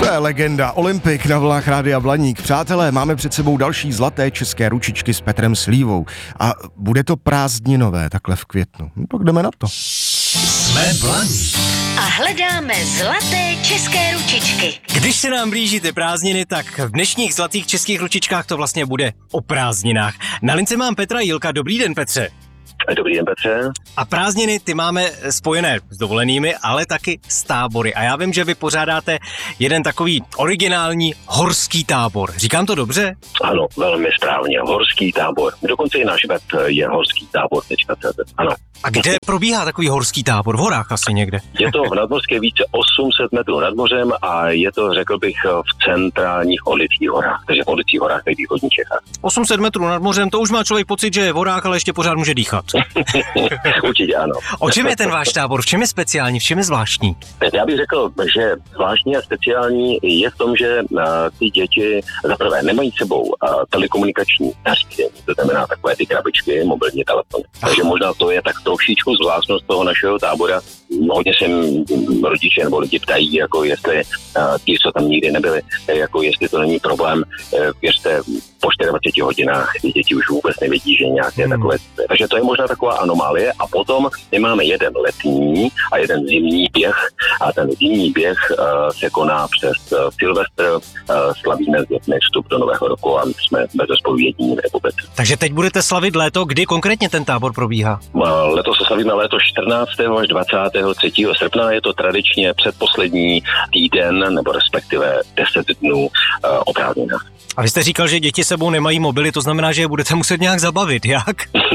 je legenda, olympik na vlnách Rádia Blaník. Přátelé, máme před sebou další zlaté české ručičky s Petrem Slívou. A bude to prázdninové, takhle v květnu. No, tak jdeme na to. Jsme Blaník. A hledáme zlaté české ručičky. Když se nám blíží ty prázdniny, tak v dnešních zlatých českých ručičkách to vlastně bude o prázdninách. Na lince mám Petra Jílka. Dobrý den, Petře. Dobrý den, Petře. A prázdniny ty máme spojené s dovolenými, ale taky s tábory. A já vím, že vy pořádáte jeden takový originální horský tábor. Říkám to dobře? Ano, velmi správně. Horský tábor. Dokonce i náš web je horský tábor.cz. Ano. A kde probíhá takový horský tábor? V horách asi někde? Je to v nadmořské výšce 800 metrů nad mořem a je to, řekl bych, v centrálních Orlických horách, takže v Orlických horách ve východních Čechách. 800 metrů nad mořem, to už má člověk pocit, že je v horách, ale ještě pořád může dýchat. Určitě ano. O čem je ten váš tábor? V čem je speciální? V čem je zvláštní? Já bych řekl, že zvláštní a speciální je v tom, že ty děti zaprvé nemají sebou telekomunikační zařízení, to znamená takové ty krabičky, mobilní telefony. Takže možná to je tak trošičku zvláštnost toho našeho tábora. Hodně se rodiče nebo lidi ptají, jako jestli ti, co tam nikdy nebyli, jako jestli to není problém. Věřte, po 24 hodinách ty děti už vůbec nevědí, že nějaké takové. Takže to je možná taková anomálie. A potom my máme jeden letní a jeden zimní běh. A ten zimní běh se koná přes Silvestr. Slavíme s dětmi vstup do nového roku a my jsme bezesporu jediní v republice. Takže teď budete slavit léto. Kdy konkrétně ten tábor probíhá? Letos se slavíme léto 14. až 23. srpna. Je to tradičně předposlední týden, nebo respektive 10 dnů o prázdninách. A vy jste říkal, že děti sebou nemají mobily, to znamená, že je budete muset nějak zabavit, jak?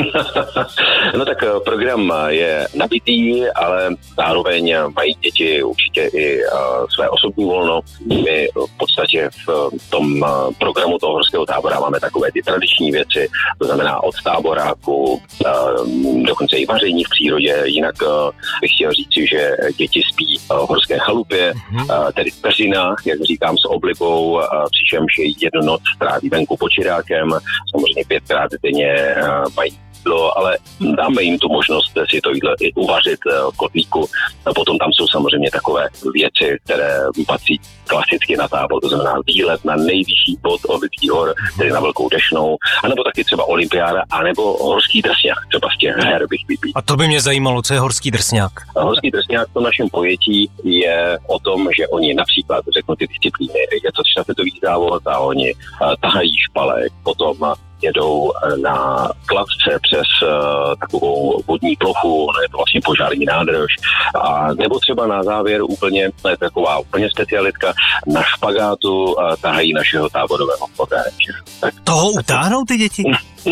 No tak program je nabitý, ale zároveň mají děti určitě i své osobní volno. My v podstatě v tom programu toho horského tábora máme takové ty tradiční věci, to znamená od táboráku, dokonce i vaření v přírodě. Jinak bych chtěl říct, že děti spí v horské chalupě, tedy v peřinách, jak říkám, s oblibou, přičemž jednu noc tráví venku pod čirákem, samozřejmě 5krát denně mají jídlo, ale dáme jim tu možnost si to jídlo i uvařit v kotlíku. Potom tam jsou samozřejmě takové věci, které patří klasicky na tábor, to znamená výlet na nejvyšší bod Orlických hor, tedy na Velkou Dešnou, anebo taky třeba olympiáda, anebo horský drsňák, třeba z těch her bych vypít. A to by mě zajímalo, co je horský drsňák? Horský drsňák v tom našem pojetí je o tom, že oni například, řeknu ty disciplíny, je to štafetový závod a oni tahají špalek, potom jedou na kladce přes takovou vodní plochu, je to vlastně požární nádrž, a nebo třeba na závěr úplně, to je taková úplně specialitka, na špagátu tahají našeho táborového potáče. Toho utáhnou ty děti?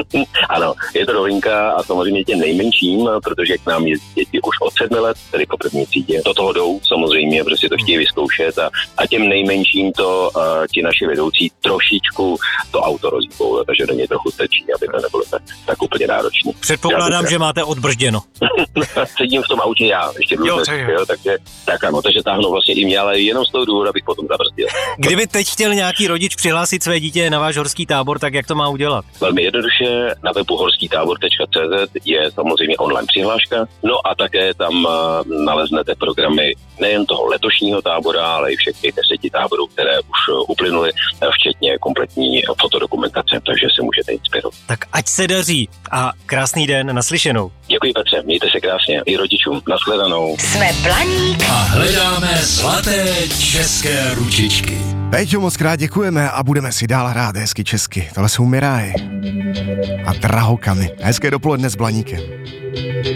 Ano, je to rovinka a samozřejmě těm nejmenším, protože k nám jezdí děti už od 7 let, tedy po první třídě. Do toho jdou samozřejmě, protože to chtějí vyzkoušet a těm nejmenším to ti naši vedoucí trošičku to auto rozjíbou, takže do něj trochu tečí, aby to nebylo tak úplně náročný. Předpokládám, že máte odbržděno. Sedím v tom autě já, ještě takže tak ano, takže táhnou vlastně i mě, ale jenom z toho důvodu, abych potom zabrzdil. Kdyby teď chtěl nějaký rodič přihlásit své dítě na váš horský tábor, tak jak to má udělat? Velmi jednoduše, na webu horskýtábor.cz je samozřejmě online přihláška, no a také tam naleznete programy nejen toho letošního tábora, ale i všech těch 10 táborů, které už uplynuly, včetně kompletní fotodokumentace, takže se můžete inspirovat. Tak ať se daří a krásný den, naslyšenou. Děkuji, Petře, mějte se krásně i rodičům, nashledanou. Jsme Blaník A hledáme zlaté české ručičky. Péťo, moc krát děkujeme a budeme si dál hrát hezky česky. Tohle jsou Miráje a Drahokamy. Hezké dopoledne s Blaníkem.